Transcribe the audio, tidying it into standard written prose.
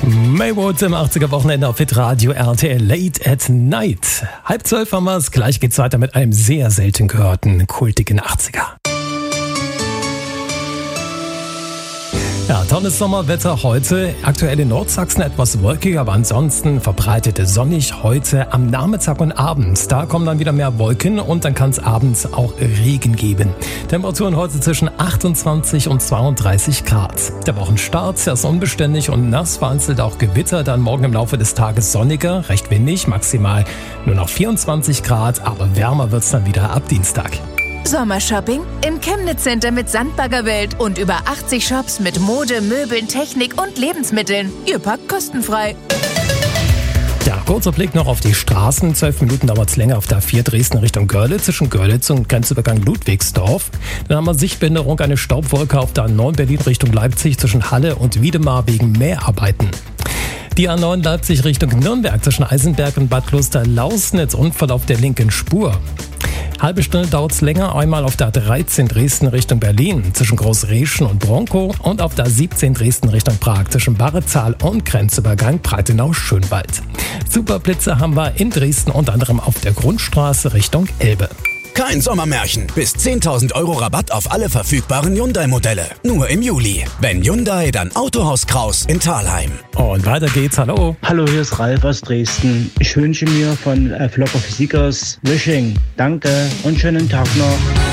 Maywood im 80er Wochenende auf Hitradio RTL Late at Night. 11:30 haben wir es. Gleich geht's weiter mit einem sehr selten gehörten, kultigen 80er. Ja, tolles Sommerwetter heute. Aktuell in Nordsachsen etwas wolkig, aber ansonsten verbreitet sonnig heute am Nachmittag und Abend. Da kommen dann wieder mehr Wolken und dann kann es abends auch Regen geben. Temperaturen heute zwischen 28 und 32 Grad. Der Wochenstart ist unbeständig und nass, vereinzelt auch Gewitter. Dann morgen im Laufe des Tages sonniger, recht windig, maximal nur noch 24 Grad, aber wärmer wird es dann wieder ab Dienstag. Sommershopping im Chemnitz Center mit Sandbaggerwelt und über 80 Shops mit Mode, Möbeln, Technik und Lebensmitteln. Ihr packt kostenfrei. Ja, kurzer Blick noch auf die Straßen. 12 Minuten dauert es länger auf der A4 Dresden Richtung Görlitz, zwischen Görlitz und Grenzübergang Ludwigsdorf. Dann haben wir Sichtbehinderung, eine Staubwolke auf der A9 Berlin Richtung Leipzig zwischen Halle und Wiedemar wegen Mäharbeiten. Die A9 Leipzig Richtung Nürnberg zwischen Eisenberg und Bad Kloster-Lausnitz, Unfall auf der linken Spur. Halbe Stunde dauert es länger, einmal auf der A13 Dresden Richtung Berlin zwischen Großreschen und Bronkow und auf der A17 Dresden Richtung Prag zwischen Barrezahl und Grenzübergang Breitenau-Schönwald. Superblitze haben wir in Dresden unter anderem auf der Grundstraße Richtung Elbe. Kein Sommermärchen. Bis 10.000 € Rabatt auf alle verfügbaren Hyundai-Modelle. Nur im Juli. Wenn Hyundai, dann Autohaus Kraus in Thalheim. Und weiter geht's, hallo. Hallo, hier ist Ralf aus Dresden. Ich wünsche mir von Flock of Seekers Wishing. Danke und schönen Tag noch.